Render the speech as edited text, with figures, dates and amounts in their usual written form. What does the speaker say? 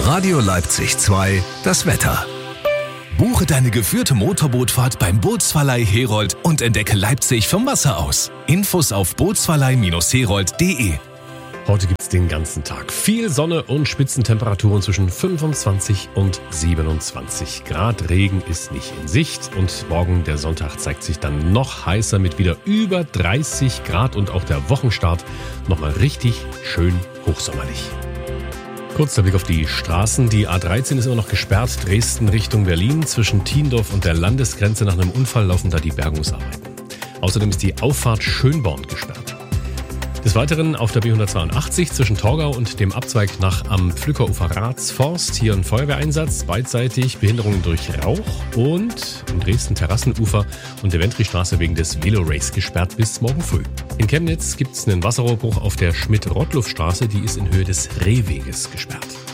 Radio Leipzig 2, das Wetter. Buche deine geführte Motorbootfahrt beim Bootsverleih Herold und entdecke Leipzig vom Wasser aus. Infos auf bootsverleih-herold.de. Heute gibt es den ganzen Tag viel Sonne und Spitzentemperaturen zwischen 25 und 27 Grad. Regen ist nicht in Sicht und morgen, der Sonntag, zeigt sich dann noch heißer mit wieder über 30 Grad und auch der Wochenstart nochmal richtig schön hochsommerlich. Kurz der Blick auf die Straßen. Die A13 ist immer noch gesperrt. Dresden Richtung Berlin. Zwischen Thiendorf und der Landesgrenze nach einem Unfall laufen da die Bergungsarbeiten. Außerdem ist die Auffahrt Schönborn gesperrt. Des Weiteren auf der B182 zwischen Torgau und dem Abzweig nach am Pflückerufer Ratsforst. Hier ein Feuerwehreinsatz, beidseitig Behinderungen durch Rauch und im Dresden Terrassenufer und der Ventristraße wegen des Velorace gesperrt bis morgen früh. In Chemnitz gibt es einen Wasserrohrbruch auf der Schmidt-Rottluff-Straße, die ist in Höhe des Rehweges gesperrt.